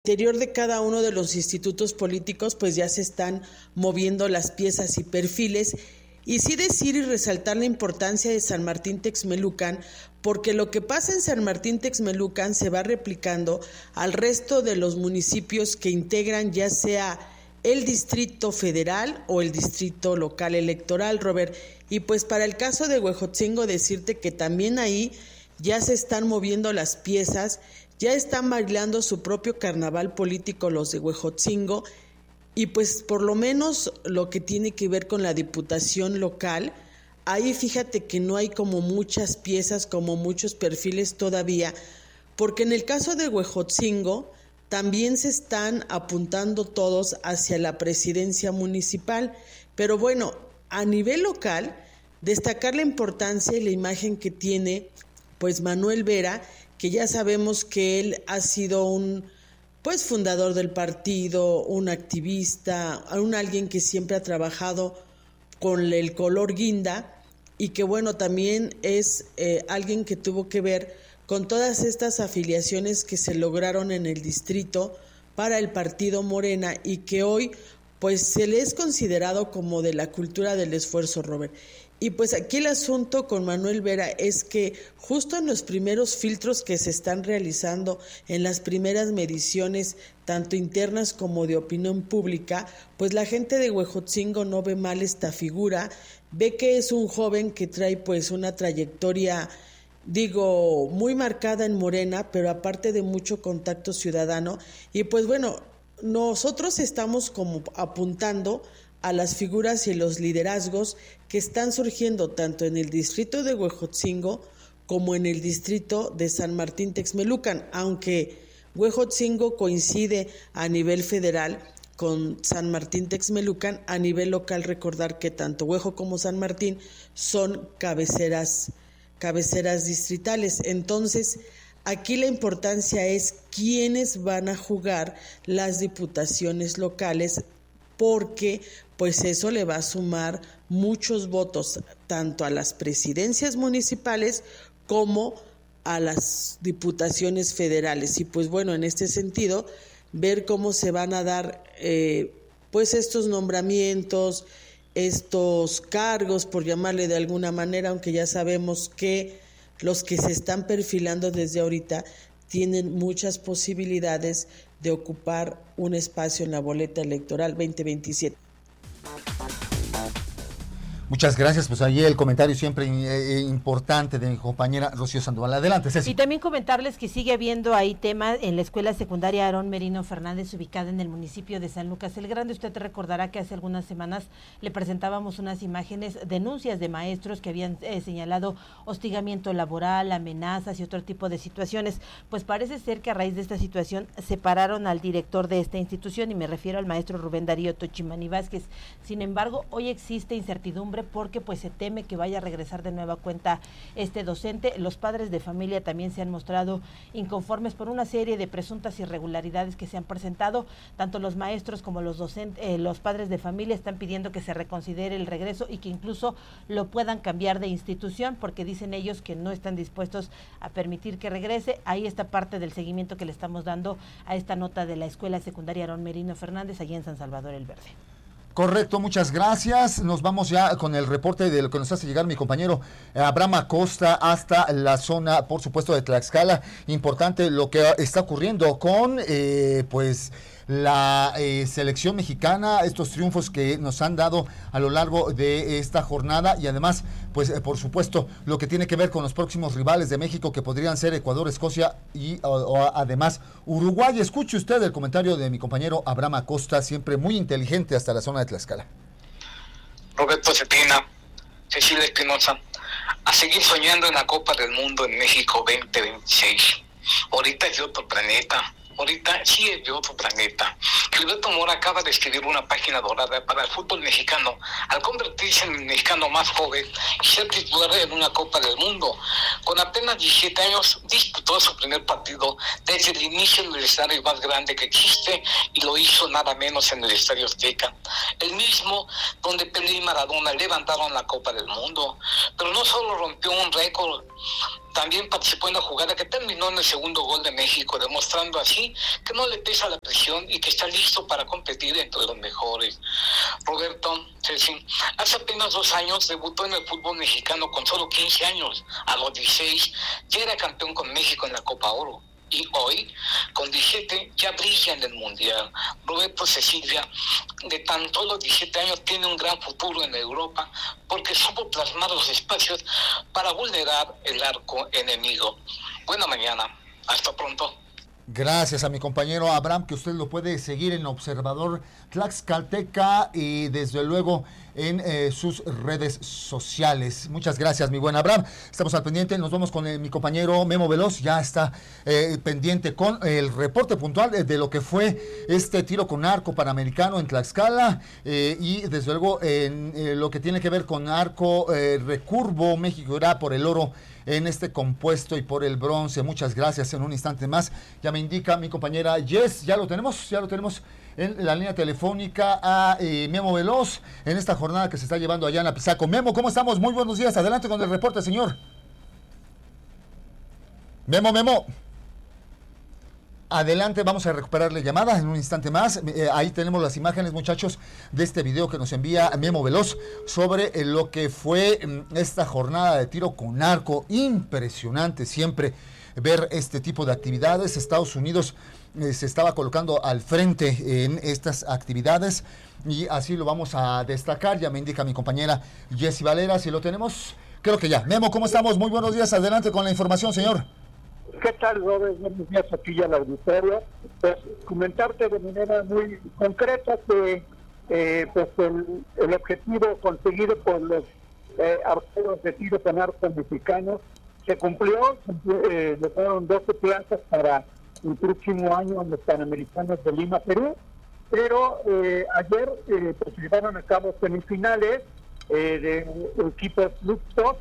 interior de cada uno de los institutos políticos pues ya se están moviendo las piezas y perfiles, y sí decir y resaltar la importancia de San Martín Texmelucan, porque lo que pasa en San Martín Texmelucan se va replicando al resto de los municipios que integran ya sea el Distrito Federal o el Distrito Local Electoral, Robert. Y pues para el caso de Huejotzingo decirte que también ahí ya se están moviendo las piezas, ya están bailando su propio carnaval político los de Huejotzingo, y pues por lo menos lo que tiene que ver con la diputación local, ahí fíjate que no hay como muchas piezas, como muchos perfiles todavía, porque en el caso de Huejotzingo también se están apuntando todos hacia la presidencia municipal, pero bueno, a nivel local, destacar la importancia y la imagen que tiene pues Manuel Vera, que ya sabemos que él ha sido un pues fundador del partido, un activista, alguien que siempre ha trabajado con el color guinda, y que bueno, también es alguien que tuvo que ver con todas estas afiliaciones que se lograron en el distrito para el partido Morena, y que hoy pues se le es considerado como de la cultura del esfuerzo, Robert. Y pues aquí el asunto con Manuel Vera es que justo en los primeros filtros que se están realizando, en las primeras mediciones, tanto internas como de opinión pública, pues la gente de Huejotzingo no ve mal esta figura, ve que es un joven que trae pues una trayectoria, digo, muy marcada en Morena, pero aparte de mucho contacto ciudadano, y pues bueno, nosotros estamos como apuntando a las figuras y los liderazgos que están surgiendo tanto en el distrito de Huejotzingo como en el distrito de San Martín Texmelucan, aunque Huejotzingo coincide a nivel federal con San Martín Texmelucan. A nivel local, recordar que tanto Huejo como San Martín son cabeceras distritales. Entonces, aquí la importancia es quiénes van a jugar las diputaciones locales, porque pues eso le va a sumar muchos votos tanto a las presidencias municipales como a las diputaciones federales. Y pues bueno, en este sentido, ver cómo se van a dar pues estos nombramientos, estos cargos, por llamarle de alguna manera, aunque ya sabemos que los que se están perfilando desde ahorita tienen muchas posibilidades de ocupar un espacio en la boleta electoral 2027. Muchas gracias, pues ahí el comentario siempre importante de mi compañera Rocío Sandoval. Adelante, Ceci. Y también comentarles que sigue habiendo ahí tema en la escuela secundaria Aarón Merino Fernández, ubicada en el municipio de San Lucas el Grande. Usted recordará que hace algunas semanas le presentábamos unas imágenes, denuncias de maestros que habían señalado hostigamiento laboral, amenazas y otro tipo de situaciones. Pues parece ser que a raíz de esta situación separaron al director de esta institución, y me refiero al maestro Rubén Darío Tochimani Vázquez. Sin embargo, hoy existe incertidumbre porque pues se teme que vaya a regresar de nueva cuenta este docente. Los padres de familia también se han mostrado inconformes por una serie de presuntas irregularidades que se han presentado. Tanto los maestros como los docentes, los padres de familia están pidiendo que se reconsidere el regreso y que incluso lo puedan cambiar de institución, porque dicen ellos que no están dispuestos a permitir que regrese. Ahí está parte del seguimiento que le estamos dando a esta nota de la escuela secundaria Aarón Merino Fernández, allí en San Salvador el Verde. Correcto, muchas gracias. Nos vamos ya con el reporte de lo que nos hace llegar mi compañero Abraham Acosta hasta la zona, por supuesto, de Tlaxcala. Importante lo que está ocurriendo con pues la selección mexicana, estos triunfos que nos han dado a lo largo de esta jornada, y además, pues por supuesto, lo que tiene que ver con los próximos rivales de México, que podrían ser Ecuador, Escocia y además Uruguay. Escuche usted el comentario de mi compañero Abraham Acosta, siempre muy inteligente, hasta la zona de Tlaxcala. Roberto Cetina, Cecilia Espinosa, a seguir soñando en la Copa del Mundo en México 2026. Ahorita es de otro planeta. Ahorita sí es de otro planeta. Gilberto Mora acaba de escribir una página dorada para el fútbol mexicano al convertirse en el mexicano más joven y ser titular en una Copa del Mundo. Con apenas 17 años disputó su primer partido desde el inicio en el estadio más grande que existe, y lo hizo nada menos en el Estadio Azteca, el mismo donde Pelé y Maradona levantaron la Copa del Mundo. Pero no solo rompió un récord También participó en la jugada que terminó en el segundo gol de México, demostrando así que no le pesa la presión y que está listo para competir entre los mejores. Roberto, hace apenas 2 años debutó en el fútbol mexicano con solo 15 años. A los 16 ya era campeón con México en la Copa Oro. Y hoy, con 17, ya brilla en el Mundial. Roberto Cecilia, de tan solo 17 años, tiene un gran futuro en Europa porque supo plasmar los espacios para vulnerar el arco enemigo. Buena mañana. Hasta pronto. Gracias a mi compañero Abraham, que usted lo puede seguir en Observador Tlaxcalteca y desde luego en sus redes sociales. Muchas gracias, mi buen Abraham. Estamos al pendiente, nos vamos con mi compañero Memo Veloz, ya está pendiente con el reporte puntual de lo que fue este tiro con arco panamericano en Tlaxcala y desde luego en lo que tiene que ver con arco recurvo. México irá por el oro en este compuesto y por el bronce. Muchas gracias. En un instante más ya me indica mi compañera Jess, ya lo tenemos en la línea telefónica a Memo Veloz en esta jornada que se está llevando allá en Apizaco. Memo, ¿cómo estamos? Muy buenos días, adelante con el reporte, señor. Memo. Adelante, vamos a recuperarle llamadas en un instante más. Ahí tenemos las imágenes, muchachos, de este video que nos envía Memo Veloz sobre lo que fue esta jornada de tiro con arco. Impresionante siempre ver este tipo de actividades. Estados Unidos se estaba colocando al frente en estas actividades y así lo vamos a destacar. Ya me indica mi compañera Jessy Valera si lo tenemos. Creo que ya. Memo, ¿cómo estamos? Muy buenos días. Adelante con la información, señor. ¿Qué tal, Robert? Buenos días aquí ya al auditorio. Pues comentarte de manera muy concreta que pues el objetivo conseguido por los arqueros de tiro con arco mexicanos se cumplió. Le fueron 12 plazas para el próximo año en los Panamericanos de Lima, Perú. Pero ayer pues se llevaron a cabo semifinales de equipos mixtos.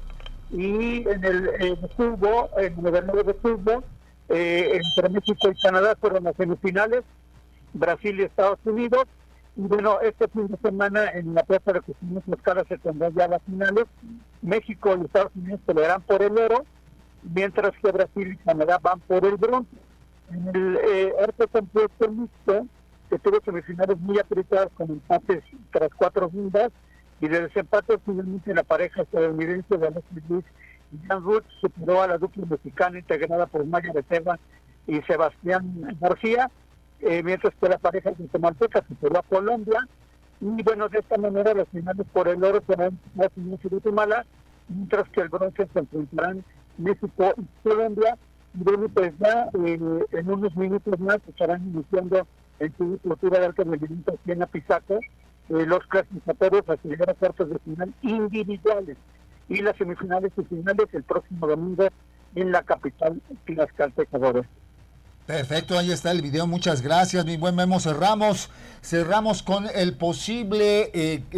Y en el fútbol, en el nivel de fútbol, entre México y Canadá fueron las semifinales, Brasil y Estados Unidos. Y bueno, este fin de semana en la Plaza de Cocinas Tlaxcala se tendrán ya las finales. México y Estados Unidos pelearán por el oro, mientras que Brasil y Canadá van por el bronce. En el arte compuesto mixto, que tuvo semifinales muy apretadas con empates tras 4 rondas, y de desempate finalmente la pareja estadounidense de Alexis Luis y Jan Ruth superó a la dupla mexicana integrada por Maya Becerra y Sebastián García, mientras que la pareja guatemalteca superó a Colombia. Y bueno, de esta manera las finales por el oro serán Brasil y Guatemala, mientras que el bronce se enfrentarán México y Colombia. Y bueno, pues ya en unos minutos más estarán iniciando en su cultura de alto rendimiento aquí en Apizaco los clasificatorios a llegar a cuartos de final individuales y las semifinales y finales el próximo domingo en la capital Tlaxcalteca. Perfecto, ahí está el video, muchas gracias, mi buen Memo. Cerramos con el posible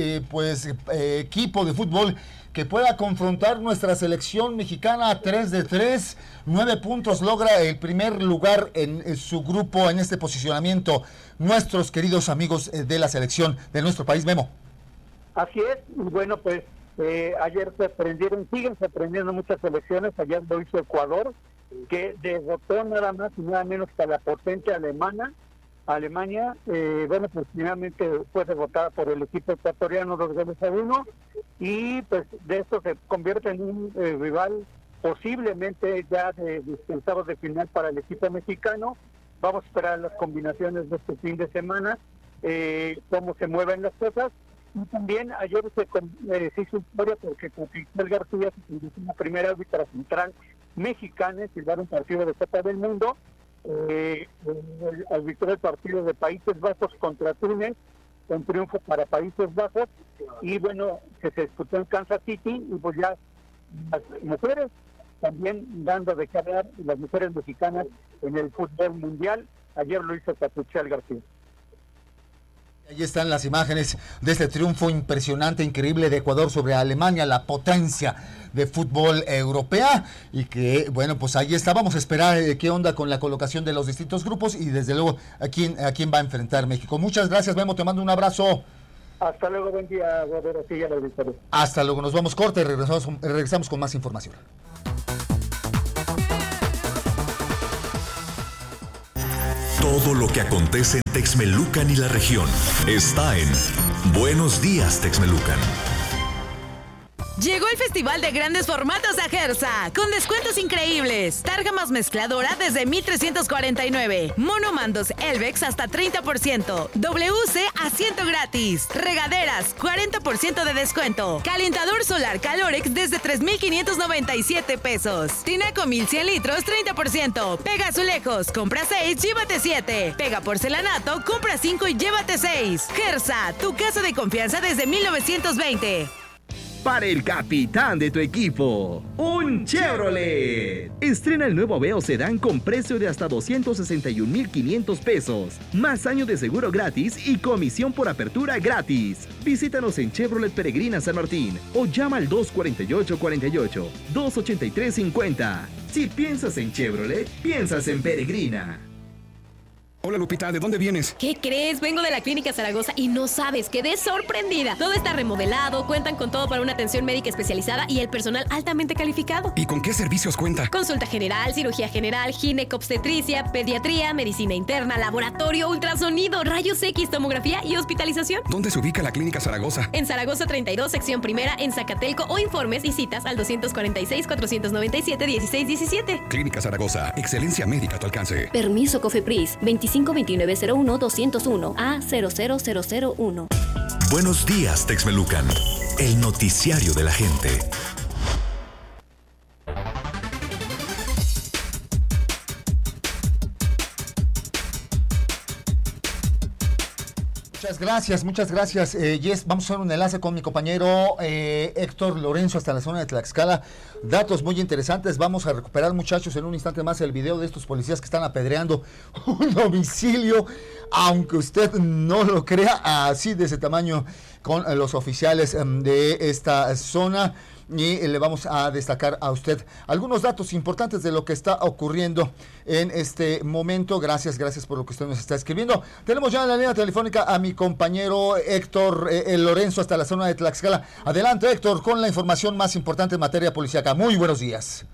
equipo de fútbol que pueda confrontar nuestra selección mexicana 3-3, 9 puntos, logra el primer lugar en su grupo en este posicionamiento. Nuestros queridos amigos de la selección de nuestro país, Memo. Así es, y bueno, pues ayer siguen sorprendiendo muchas selecciones. Ayer lo hizo Ecuador, que derrotó nada más y nada menos que a la potente Alemania. Bueno, pues finalmente fue derrotada por el equipo ecuatoriano 2-1, y pues de esto se convierte en un rival posiblemente ya de dispensados de final para el equipo mexicano. Vamos a esperar las combinaciones de este fin de semana, cómo se mueven las cosas. Y también ayer se hizo historia porque con Cristel García se convirtió en la primera árbitra central mexicana en silbar un partido de Copa del Mundo. Arbitró el partido de Países Bajos contra Túnez, un triunfo para Países Bajos, y bueno, que se disputó en Kansas City. Y pues ya las mujeres también dando de qué hablar, las mujeres mexicanas en el fútbol mundial. Ayer lo hizo Cristel García. Ahí están las imágenes de este triunfo impresionante, increíble de Ecuador sobre Alemania, la potencia de fútbol europea, y que, bueno, pues ahí está. Vamos a esperar qué onda con la colocación de los distintos grupos y desde luego a quién va a enfrentar México. Muchas gracias, Memo, te mando un abrazo. Hasta luego, buen día, Hasta luego, nos vamos corte, regresamos con más información. Todo lo que acontece en Texmelucan y la región está en Buenos Días, Texmelucan. Llegó el Festival de Grandes Formatos a Gersa, con descuentos increíbles. Targa más mezcladora desde 1,349. Monomandos Elvex hasta 30%. WC asiento gratis. Regaderas, 40% de descuento. Calentador solar Calorex desde 3,597 pesos. Tinaco 1,100 litros, 30%. Pega azulejos, compra 6, llévate 7. Pega porcelanato, compra 5 y llévate 6. Gersa, tu casa de confianza desde 1920. Para el capitán de tu equipo, un Chevrolet. Estrena el nuevo Aveo Sedán con precio de hasta 261,500 pesos. Más año de seguro gratis y comisión por apertura gratis. Visítanos en Chevrolet Peregrina San Martín o llama al 248-48, 283-50. Si piensas en Chevrolet, piensas en Peregrina. Hola Lupita, ¿de dónde vienes? ¿Qué crees? Vengo de la Clínica Zaragoza y no sabes, quedé sorprendida. Todo está remodelado, cuentan con todo para una atención médica especializada y el personal altamente calificado. ¿Y con qué servicios cuenta? Consulta general, cirugía general, ginecobstetricia, pediatría, medicina interna, laboratorio, ultrasonido, rayos X, tomografía y hospitalización. ¿Dónde se ubica la Clínica Zaragoza? En Zaragoza 32, sección primera, en Zacatelco, o informes y citas al 246-497-1617. Clínica Zaragoza, excelencia médica a tu alcance. Permiso COFEPRIS, 252901-201 A00001. Buenos días, Texmelucan, el noticiario de la gente. Muchas gracias. Yes, vamos a hacer un enlace con mi compañero Héctor Lorenzo hasta la zona de Tlaxcala. Datos muy interesantes. Vamos a recuperar, muchachos, en un instante más el video de estos policías que están apedreando un domicilio, aunque usted no lo crea, así de ese tamaño, con los oficiales de esta zona. Y le vamos a destacar a usted algunos datos importantes de lo que está ocurriendo en este momento. Gracias por lo que usted nos está escribiendo. Tenemos ya en la línea telefónica a mi compañero Héctor Lorenzo hasta la zona de Tlaxcala. Adelante, Héctor, con la información más importante en materia policíaca. Muy buenos días.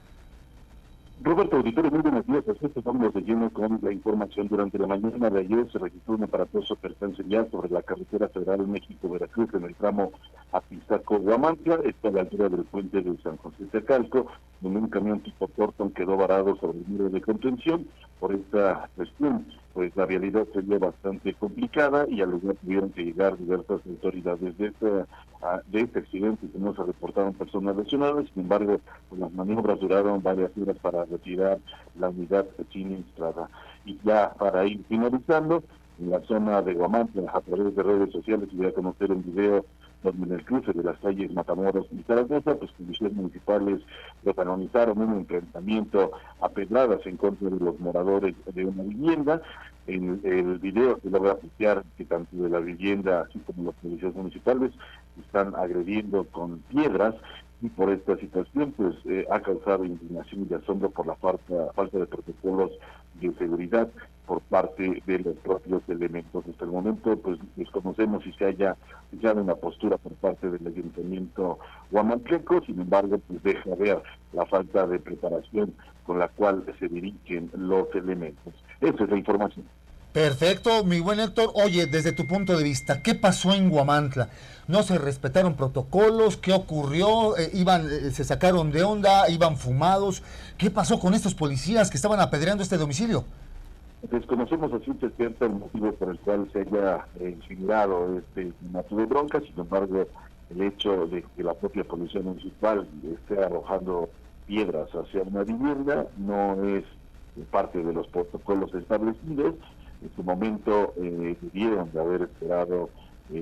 Roberto Auditorio, muy buenos días. Vamos de lleno con la información. Durante la mañana de ayer se registró un aparatoso percance vial sobre la carretera federal México-Veracruz en el tramo Apizaco-Huamantla, esto a la altura del puente de San José Tecalco, donde un camión tipo Torton quedó varado sobre el muro de contención. Por esta cuestión, pues la vialidad sería bastante complicada y al lugar tuvieron que llegar diversas autoridades de este accidente, que no se reportaron personas lesionadas. Sin embargo, pues las maniobras duraron varias horas para retirar la unidad siniestrada. Y ya para ir finalizando, en la zona de Huamantla, a través de redes sociales, voy a conocer un video donde en el cruce de las calles Matamoros y Zaragoza, pues policías municipales protagonizaron un enfrentamiento a pedradas en contra de los moradores de una vivienda. En el video se logra apreciar que tanto de la vivienda así como los policías municipales están agrediendo con piedras, y por esta situación pues ha causado indignación y asombro por la falta de protocolos de seguridad por parte de los propios elementos. Hasta el momento pues desconocemos si se haya una postura por parte del ayuntamiento huamantleco. Sin embargo, pues deja ver la falta de preparación con la cual se dirigen los elementos. Esa es la información. Perfecto, mi buen Héctor. Oye, desde tu punto de vista, ¿qué pasó en Huamantla? ¿No se respetaron protocolos? ¿Qué ocurrió? ¿Se sacaron de onda? ¿Iban fumados? ¿Qué pasó con estos policías que estaban apedreando este domicilio? Desconocemos a ciencia cierta el motivo por el cual se haya generado este clima de bronca. Sin embargo, el hecho de que la propia policía municipal esté arrojando piedras hacia una vivienda no es parte de los protocolos establecidos. En su momento debieron de haber esperado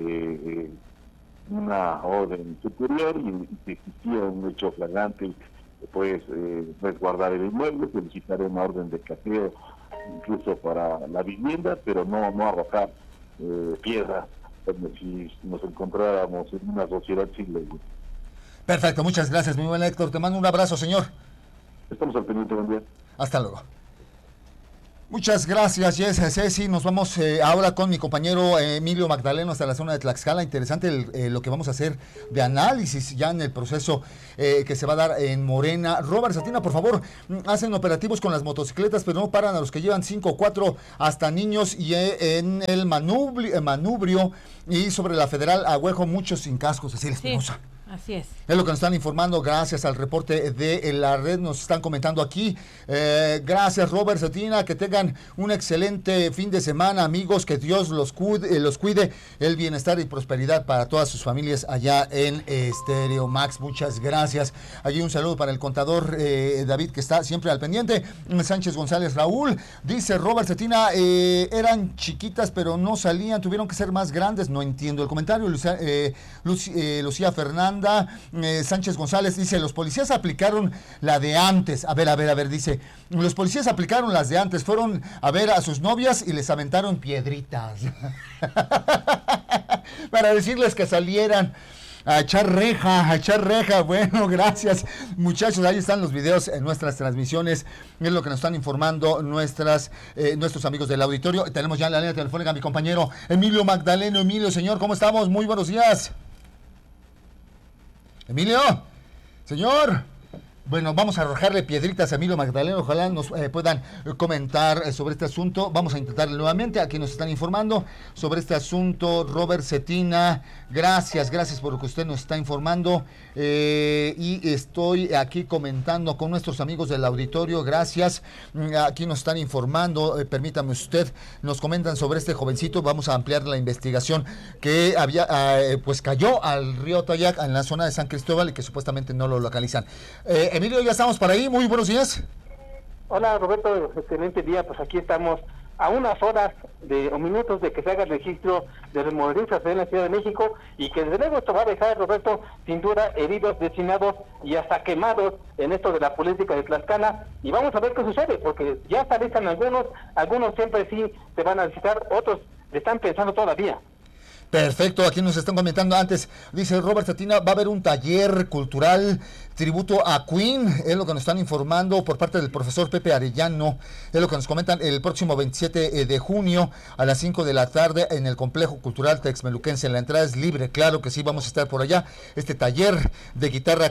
una orden superior, y si existía un hecho flagrante, pues resguardar el inmueble, solicitar una orden de cateo incluso para la vivienda, pero no arrojar piedras como si nos encontráramos en una sociedad sin ley. Perfecto, muchas gracias, mi buen Héctor. Te mando un abrazo, señor. Estamos al pendiente, buen día. Hasta luego. Muchas gracias, Ceci. Nos vamos ahora con mi compañero Emilio Magdaleno hasta la zona de Tlaxcala. Interesante lo que vamos a hacer de análisis ya en el proceso que se va a dar en Morena. Robert Satina, por favor, hacen operativos con las motocicletas, pero no paran a los que llevan 5 o 4 hasta niños, y en el manubrio y sobre la Federal Agüejo muchos sin cascos. Así les Espinosa. Sí. Así es. Es lo que nos están informando, gracias al reporte de la red, nos están comentando aquí. Gracias, Robert Cetina, que tengan un excelente fin de semana, amigos, que Dios los cuide, el bienestar y prosperidad para todas sus familias allá en Stereo Max. Muchas gracias. Allí un saludo para el contador David, que está siempre al pendiente. Sánchez González Raúl, dice Robert Cetina, eran chiquitas pero no salían, tuvieron que ser más grandes. No entiendo el comentario. Lucía Fernández Sánchez González dice, los policías aplicaron la de antes. A ver, dice, los policías aplicaron las de antes, fueron a ver a sus novias y les aventaron piedritas para decirles que salieran a echar reja. Bueno, gracias, muchachos. Ahí están los videos en nuestras transmisiones. Es lo que nos están informando nuestros amigos del auditorio. Tenemos ya en la línea telefónica a mi compañero Emilio Magdaleno. Emilio, señor, ¿cómo estamos? Muy buenos días. Emilio, señor. Bueno, vamos a arrojarle piedritas a Emilio Magdaleno, ojalá nos puedan comentar sobre este asunto. Vamos a intentarlo nuevamente, aquí nos están informando sobre este asunto. Robert Cetina, gracias por lo que usted nos está informando, y estoy aquí comentando con nuestros amigos del auditorio, gracias. Aquí nos están informando, permítame usted, nos comentan sobre este jovencito. Vamos a ampliar la investigación que pues cayó al río Toyac en la zona de San Cristóbal y que supuestamente no lo localizan. Emilio, ya estamos por ahí, muy buenos días. Hola Roberto, excelente día, pues aquí estamos a unas horas o minutos de que se haga el registro de los modelistas en la Ciudad de México, y que desde luego esto va a dejar, Roberto, sin duda heridos, lesionados y hasta quemados en esto de la política de Tlaxcala, y vamos a ver qué sucede, porque ya se alistan algunos siempre sí se van a visitar, otros están pensando todavía. Perfecto, aquí nos están comentando antes, dice Robert Cetina, va a haber un taller cultural tributo a Queen, es lo que nos están informando por parte del profesor Pepe Arellano, es lo que nos comentan, el próximo 27 de junio a las 5 de la tarde en el Complejo Cultural Texmeluquense. La entrada es libre, claro que sí, vamos a estar por allá. Este taller de guitarra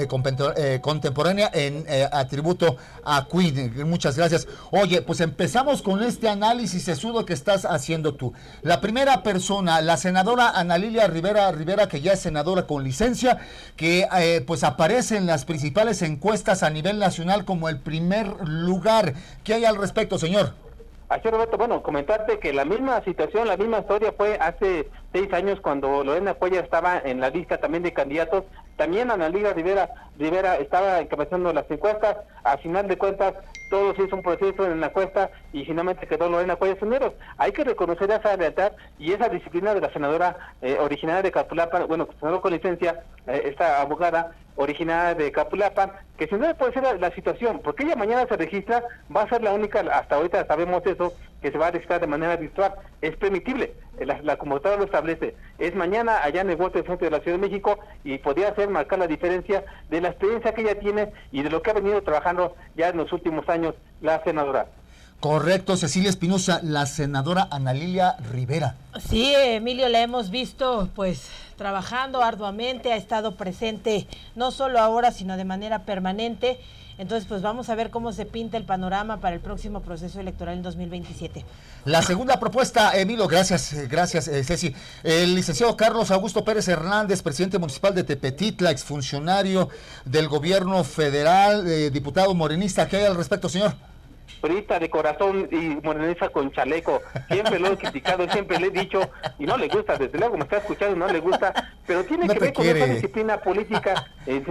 contemporánea a tributo a Queen. Muchas gracias. Oye, pues empezamos con este análisis sesudo que estás haciendo tú. La primera persona, la senadora Ana Lilia Rivera, que ya es senadora con licencia, que pues aparece en las principales encuestas a nivel nacional como el primer lugar. ¿Qué hay al respecto, señor? Así, Roberto, bueno, comentarte que la misma situación, la misma historia fue hace 6 años cuando Lorena Cuellar estaba en la lista también de candidatos. También Ana Lilia Rivera estaba encabezando las encuestas. A final de cuentas, todo se hizo un proceso en la encuesta y finalmente quedó Lorena Cuellar Cisneros. Hay que reconocer esa lealtad y esa disciplina de la senadora originaria de Capulapan, bueno, senadora con licencia, esta abogada originaria de Capulapan, que sin duda puede ser la situación, porque ella mañana se registra, va a ser la única, hasta ahorita sabemos eso, que se va a registrar de manera virtual. Es permitible, la convocatoria lo establece. Es mañana allá en el World Trade Center de la Ciudad de México, y podría ser marcar la diferencia de la experiencia que ella tiene y de lo que ha venido trabajando ya en los últimos años la senadora. Correcto, Cecilia Espinosa, la senadora Ana Lilia Rivera. Sí, Emilio, la hemos visto pues trabajando arduamente, ha estado presente no solo ahora, sino de manera permanente. Entonces, pues vamos a ver cómo se pinta el panorama para el próximo proceso electoral en 2027. La segunda propuesta, Emilio, gracias, Ceci. El licenciado Carlos Augusto Pérez Hernández, presidente municipal de Tepetitla, exfuncionario del gobierno federal, diputado morenista. ¿Qué hay al respecto, señor? Priista de corazón y morenista con chaleco, siempre lo he criticado, siempre le he dicho, y no le gusta, desde luego me está escuchando, no le gusta, pero tiene que ver con esa disciplina política.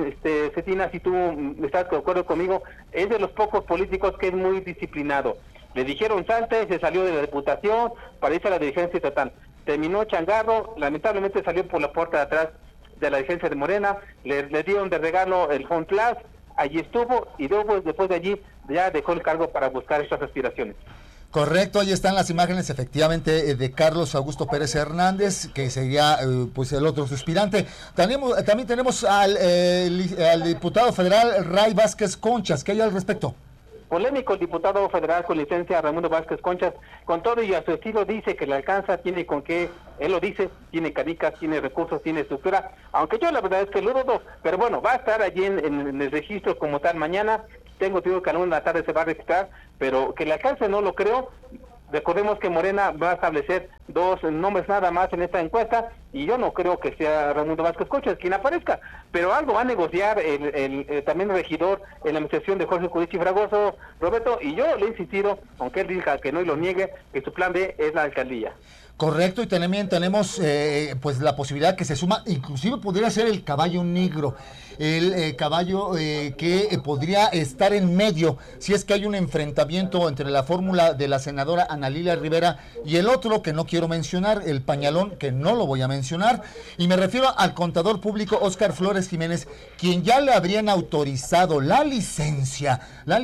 Cetina, si tú estás de acuerdo conmigo, es de los pocos políticos que es muy disciplinado. Le dijeron salte, se salió de la diputación para irse a la dirigencia estatal, terminó changarro, lamentablemente salió por la puerta de atrás de la dirigencia de Morena, le dieron de regalo el Home Plus, allí estuvo, y luego después de allí ya dejó el cargo para buscar estas aspiraciones. Correcto, ahí están las imágenes efectivamente de Carlos Augusto Pérez Hernández, que sería pues el otro aspirante. También tenemos al diputado federal Ray Vázquez Conchas. ¿Qué hay al respecto? Polémico el diputado federal con licencia Raimundo Vázquez Conchas, con todo y a su estilo dice que le alcanza, tiene con qué, él lo dice, tiene canicas, tiene recursos, tiene estructura, aunque yo la verdad es que lo dudo, pero bueno, va a estar allí en el registro como tal mañana. Tengo que a la 1 de la tarde se va a registrar, pero que le alcance no lo creo. Recordemos que Morena va a establecer 2 nombres nada más en esta encuesta, y yo no creo que sea Raimundo Vázquez Conchas quien aparezca, pero algo va a negociar también el regidor en la administración de Jorge Cudichi Fragoso, Roberto, y yo le he insistido, aunque él diga que no y lo niegue, que su plan B es la alcaldía. Correcto, y también tenemos pues la posibilidad que se suma, inclusive podría ser el caballo negro, el caballo que podría estar en medio si es que hay un enfrentamiento entre la fórmula de la senadora Ana Lilia Rivera y el otro que no quiero mencionar, el pañalón, que no lo voy a mencionar, y me refiero al contador público Óscar Flores Jiménez, quien ya le habrían autorizado la licencia,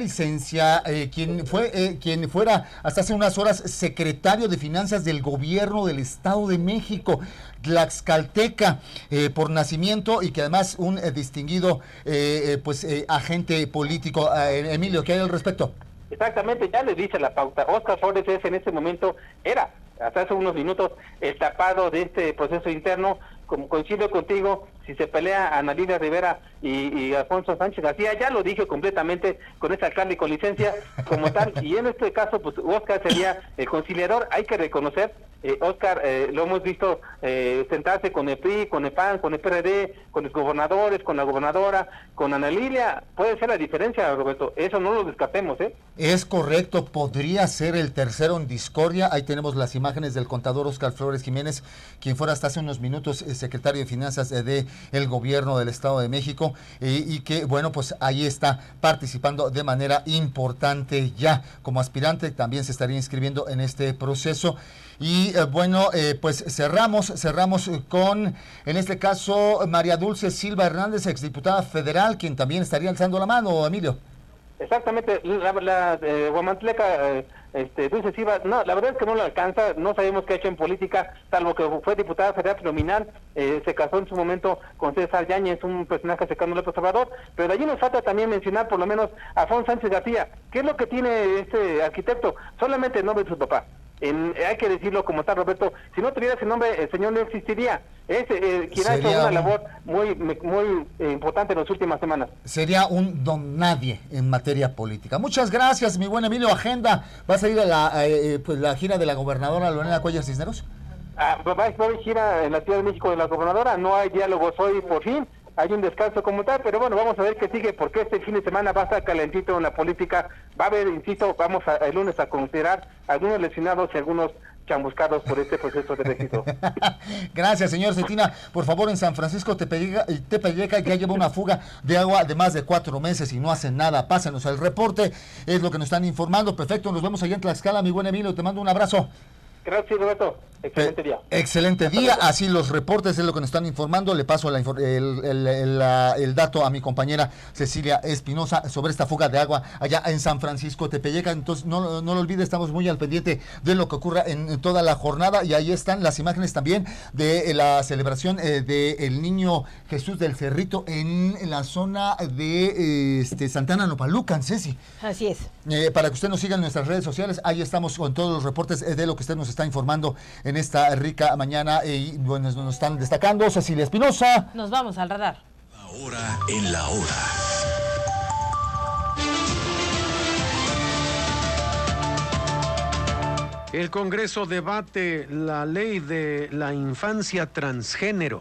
quien fuera hasta hace unas horas secretario de Finanzas del Gobierno del Estado de México, tlaxcalteca por nacimiento, y que además un distinguido agente político. Emilio, ¿qué hay al respecto? Exactamente, ya le dice la pauta. Óscar Flores es en este momento, era hasta hace unos minutos, el tapado de este proceso interno. Como coincido contigo, si se pelea Ana Lilia Rivera y Alfonso Sánchez García, ya lo dije completamente, con ese alcalde con licencia como tal, y en este caso pues Óscar sería el conciliador. Hay que reconocer, Óscar lo hemos visto sentarse con el PRI, con el PAN, con el PRD, con los gobernadores, con la gobernadora, con Ana Lilia. Puede ser la diferencia, Roberto, eso no lo descartemos, Es correcto, podría ser el tercero en discordia. Ahí tenemos las imágenes del contador Óscar Flores Jiménez, quien fuera hasta hace unos minutos secretario de Finanzas de el Gobierno del Estado de México, y que, bueno, pues ahí está participando de manera importante ya como aspirante. También se estaría inscribiendo en este proceso. Y pues cerramos con, en este caso, María Dulce Silva Hernández, exdiputada federal, quien también estaría alzando la mano, Emilio. Exactamente, la guamantleca Dulce Silva, no, la verdad es que no le alcanza, no sabemos qué ha hecho en política, salvo que fue diputada federal nominal, se casó en su momento con César Yáñez, un personaje cercano al López Obrador, pero de allí nos falta también mencionar por lo menos a Alfonso Sánchez García. ¿Qué es lo que tiene este arquitecto? Solamente el nombre de su papá. Hay que decirlo como está, Roberto, si no tuviera ese nombre el señor no existiría. Es quien ha hecho una labor muy importante en las últimas semanas. Sería un don nadie en materia política. Muchas gracias, mi buen Emilio. Agenda, ¿vas a ir a la gira de la gobernadora Lorena Cuellar Cisneros? Va a gira en la Ciudad de México de la gobernadora, no hay diálogos hoy por fin. Hay un descanso como tal, pero bueno, vamos a ver qué sigue, porque este fin de semana va a estar calentito en la política. Va a haber, insisto, el lunes a considerar algunos lesionados y algunos chamuscados por este proceso de registro. Gracias, señor Cetina. Por favor, en San Francisco Tepeyaca ya lleva una fuga de agua de más de 4 meses y no hacen nada. Pásenos el reporte, es lo que nos están informando. Perfecto, nos vemos allá en Tlaxcala, mi buen Emilio, te mando un abrazo. Gracias, Roberto. Excelente día. Excelente día. Así los reportes es lo que nos están informando. Le paso el dato a mi compañera Cecilia Espinosa sobre esta fuga de agua allá en San Francisco Tepeyaca. Entonces no lo olvide, estamos muy al pendiente de lo que ocurra en toda la jornada, y ahí están las imágenes también de la celebración del Niño Jesús del Cerrito en la zona de Santana Nopalucan, Ceci. Así es. Para que usted nos siga en nuestras redes sociales, ahí estamos con todos los reportes de lo que usted nos está informando en esta rica mañana, y bueno, nos están destacando Cecilia Espinosa. Nos vamos al radar. Ahora en la hora. El Congreso debate la ley de la infancia transgénero.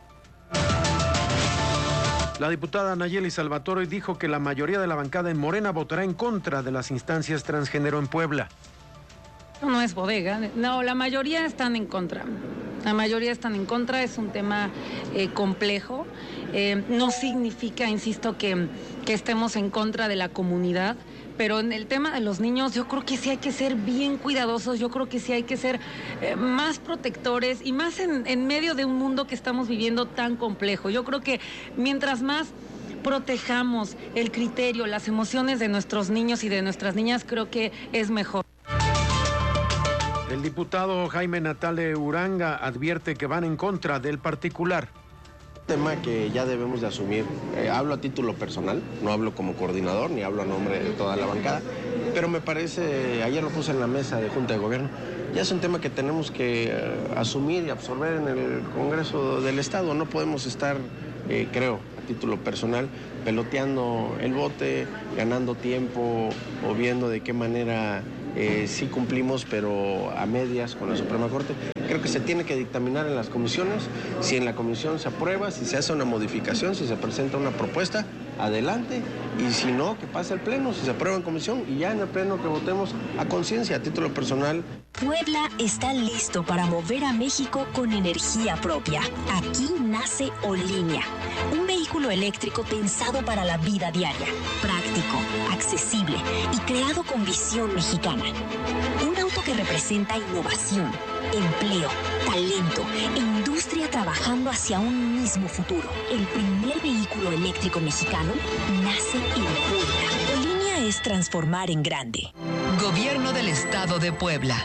La diputada Nayeli Salvatore dijo que la mayoría de la bancada en Morena votará en contra de las instancias transgénero en Puebla. No es bodega, no, la mayoría están en contra. La mayoría están en contra, es un tema complejo. No significa, insisto, que estemos en contra de la comunidad, pero en el tema de los niños yo creo que sí hay que ser bien cuidadosos, yo creo que sí hay que ser más protectores, y más en medio de un mundo que estamos viviendo tan complejo. Yo creo que mientras más protejamos el criterio, las emociones de nuestros niños y de nuestras niñas, creo que es mejor. El diputado Jaime Natale Uranga advierte que van en contra del particular. tema que ya debemos de asumir. Hablo a título personal, no hablo como coordinador, ni hablo a nombre de toda la bancada, pero me parece, ayer lo puse en la mesa de Junta de Gobierno, ya es un tema que tenemos que asumir y absorber en el Congreso del Estado. No podemos estar, creo, a título personal, peloteando el bote, ganando tiempo o viendo de qué manera sí cumplimos, pero a medias con la Suprema Corte. Creo que se tiene que dictaminar en las comisiones. Si en la comisión se aprueba, si se hace una modificación, si se presenta una propuesta, adelante. Y si no, que pase al Pleno, si se aprueba en comisión y ya en el Pleno que votemos a conciencia, a título personal. Puebla está listo para mover a México con energía propia. Aquí nace Olinia, un vehículo eléctrico pensado para la vida diaria, práctico, accesible y creado con visión mexicana. Un auto que representa innovación, empleo, talento e industria trabajando hacia un mismo futuro. El primer vehículo eléctrico mexicano nace en Puebla. Olinia es transformar en grande. Gobierno del Estado de Puebla.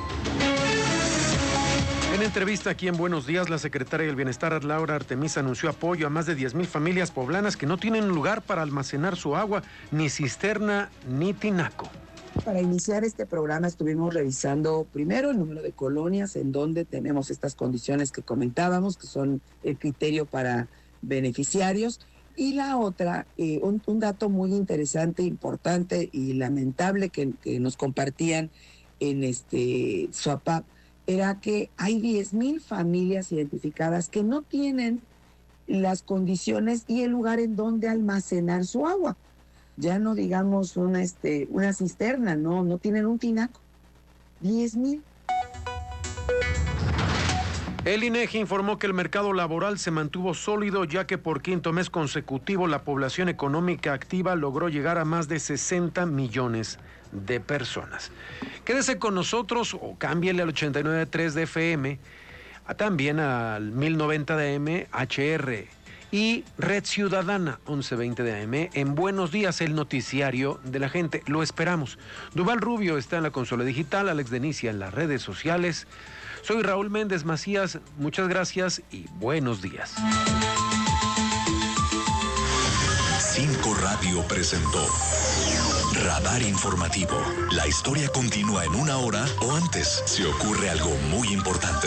En entrevista aquí en Buenos Días, la secretaria del Bienestar, Laura Artemisa, anunció apoyo a más de 10,000 familias poblanas que no tienen lugar para almacenar su agua, ni cisterna, ni tinaco. Para iniciar este programa estuvimos revisando primero el número de colonias en donde tenemos estas condiciones que comentábamos, que son el criterio para beneficiarios. Y la otra, un dato muy interesante, importante y lamentable que nos compartían en SUAPAP, era que hay 10,000 familias identificadas que no tienen las condiciones y el lugar en donde almacenar su agua. Ya no digamos una cisterna, no tienen un tinaco. 10,000. El INEGI informó que el mercado laboral se mantuvo sólido, ya que por quinto mes consecutivo la población económica activa logró llegar a más de 60 millones de personas. Quédese con nosotros o cámbiele al 89.3 de FM, también al 1090 de AM, HR y Red Ciudadana 1120 de AM. En Buenos Días, el noticiario de la gente. Lo esperamos. Duval Rubio está en la consola digital, Alex Denicia en las redes sociales. Soy Raúl Méndez Macías, muchas gracias y buenos días. 5 Radio presentó Radar Informativo. La historia continúa en una hora o antes si ocurre algo muy importante.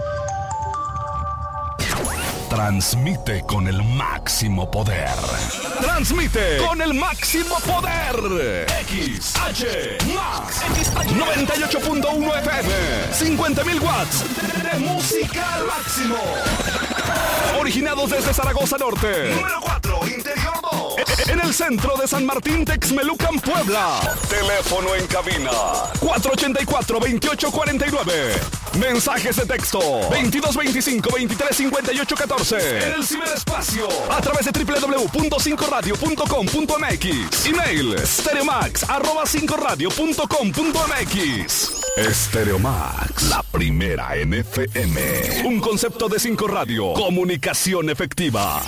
Transmite con el máximo poder. Transmite con el máximo poder. XH Max 98.1 FM. 50,000 watts de música al máximo. Originados desde Zaragoza Norte. Número 4, Interior 2. En el centro de San Martín, Texmelucan, Puebla. Teléfono en cabina 484-2849. Mensajes de texto 2225-235814. En el ciberespacio a través de www.5radio.com.mx. Email stereomax@5radio.com.mx. Estereomax, la primera en FM. Un concepto de 5 Radio. Comunicación efectiva.